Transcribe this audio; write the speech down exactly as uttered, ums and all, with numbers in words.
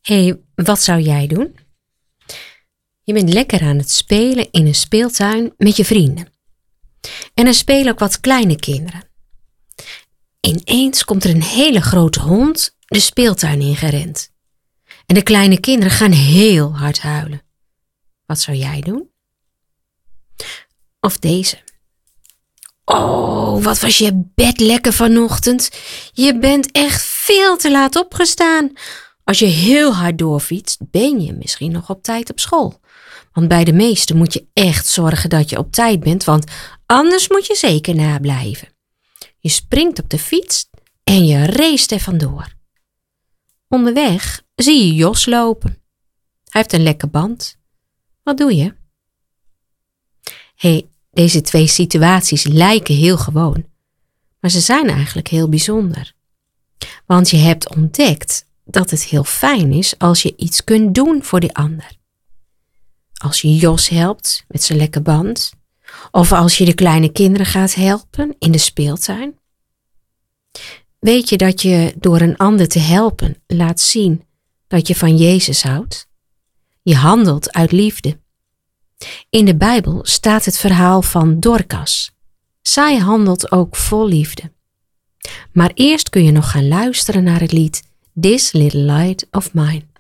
hey, wat zou jij doen? Je bent lekker aan het spelen in een speeltuin met je vrienden. En er spelen ook wat kleine kinderen. Ineens komt er een hele grote hond de speeltuin ingerend. En de kleine kinderen gaan heel hard huilen. Wat zou jij doen? Of deze. Oh, wat was je bed lekker vanochtend. Je bent echt veel te laat opgestaan. Als je heel hard doorfietst, ben je misschien nog op tijd op school. Want bij de meesten moet je echt zorgen dat je op tijd bent, want anders moet je zeker nablijven. Je springt op de fiets en je race er vandoor. Onderweg zie je Jos lopen. Hij heeft een lekke band. Wat doe je? Hé, hey, deze twee situaties lijken heel gewoon, maar ze zijn eigenlijk heel bijzonder. Want je hebt ontdekt dat het heel fijn is als je iets kunt doen voor die ander. Als je Jos helpt met zijn lekke band, of als je de kleine kinderen gaat helpen in de speeltuin. Weet je dat je door een ander te helpen laat zien dat je van Jezus houdt? Je handelt uit liefde. In de Bijbel staat het verhaal van Dorcas. Zij handelt ook vol liefde. Maar eerst kun je nog gaan luisteren naar het lied This Little Light of Mine.